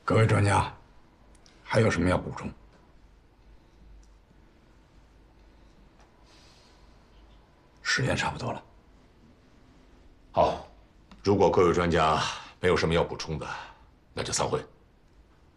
各位专家，还有什么要补充？时间差不多了。 好，如果各位专家没有什么要补充的，那就散会。